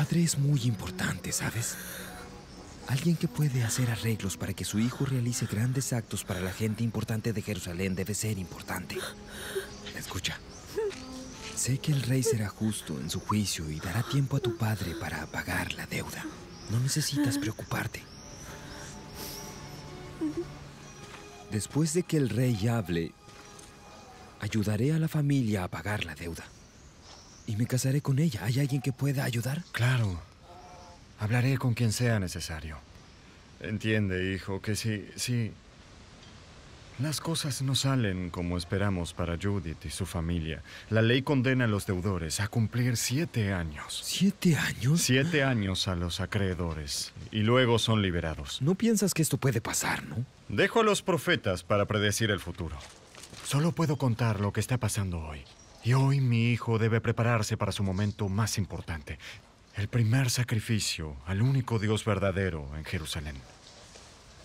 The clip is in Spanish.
padre es muy importante, ¿sabes? Alguien que puede hacer arreglos para que su hijo realice grandes actos para la gente importante de Jerusalén debe ser importante. Escucha. Sé que el rey será justo en su juicio y dará tiempo a tu padre para pagar la deuda. No necesitas preocuparte. Después de que el rey hable, ayudaré a la familia a pagar la deuda. Y me casaré con ella. ¿Hay alguien que pueda ayudar? Claro. Hablaré con quien sea necesario. Entiende, hijo, que si las cosas no salen como esperamos para Judith y su familia, la ley condena a los deudores a cumplir 7 años. ¿7 años? 7 años a los acreedores y luego son liberados. No piensas que esto puede pasar, ¿no? Dejo a los profetas para predecir el futuro. Solo puedo contar lo que está pasando hoy. Y hoy mi hijo debe prepararse para su momento más importante. El primer sacrificio al único Dios verdadero en Jerusalén.